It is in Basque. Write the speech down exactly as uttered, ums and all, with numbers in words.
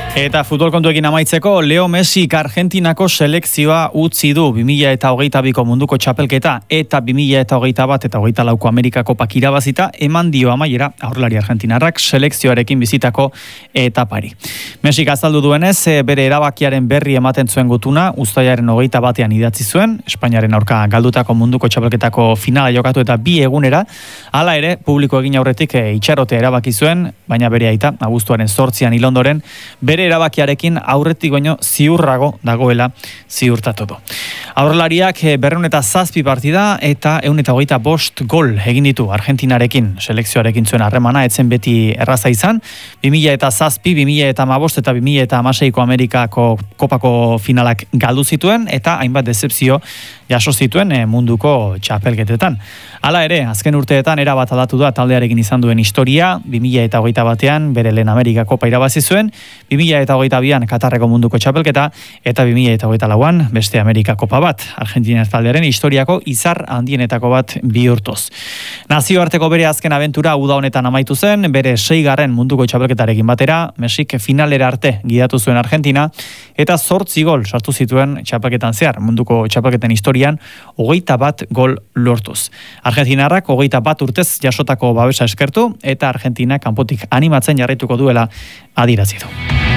Eta futbol kontuekin amaitzeko, Leo Messik Argentinako selekzioa utzi du bi mila hogeita biko munduko txapelketa eta bi mila hogeita bat eta hogeita lauko Amerikako pakirabazita eman dio amaiera aurrelari argentinarrak selekzioarekin bizitako etapari. Messik azaldu duenez, bere erabakiaren berri ematen zuen gutuna, uztailaren hogeita batean idatzi zuen, Espainiaren aurka galdutako munduko txapelketako finala jokatu eta bi egunera, hala ere, publiko egin aurretik itxarotea erabaki zuen, baina bere aita, abuztuaren zortzian ilondoren, bere erabakiarekin aurretik baino ziurrago dagoela ziurtatu du. Aurrelariak berrehun eta zazpi partida eta ehun eta hogeita bost gol egin ditu Argentinarekin, selekzioarekin zuen harremana, etzen beti erraza izan, bi mila eta zazpi, bi mila eta hamabost eta bi mila eta hamaseiko Amerikako kopako finalak galdu zituen eta hainbat decepzio jaso zituen munduko txapelketetan. Hala ere, azken urteetan erabat aldatu da taldearekin izan duen historia, bi mila eta hogeita batean bere lehen Amerika kopa irabazi zuen, bi mila eta hogeita bian Katarreko munduko txapelketa eta bi mila eta hogeita lauan beste Amerika kopa bat, Argentina taldearen historiako izar handienetako bat bihurtuz. Nazioarteko bere azken abentura uda honetan amaitu zen, bere seigarren munduko txapelketarekin batera, Messik finalera arte gidatu zuen Argentina eta zortzi gol sartu zituen txapelketan zehar, munduko txapelketen historian hogeita bat gol lortuz. Argentinarrak hogeita bat urtez jasotako babesa eskertu eta Argentina kanpotik animatzen jarraituko duela adierazi du.